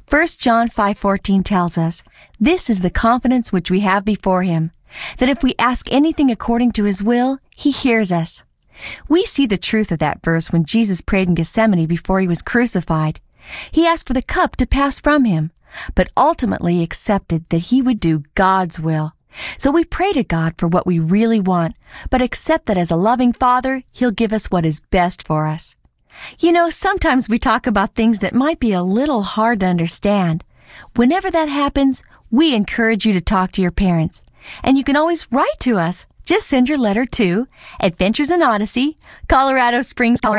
1 John 5:14 tells us, "This is the confidence which we have before Him, that if we ask anything according to His will, He hears us." We see the truth of that verse when Jesus prayed in Gethsemane before He was crucified. He asked for the cup to pass from Him, but ultimately accepted that He would do God's will. So we pray to God for what we really want, but accept that as a loving Father, He'll give us what is best for us. You know, sometimes we talk about things that might be a little hard to understand. Whenever that happens, we encourage you to talk to your parents. And you can always write to us. Just send your letter to Adventures in Odyssey, Colorado Springs, Colorado.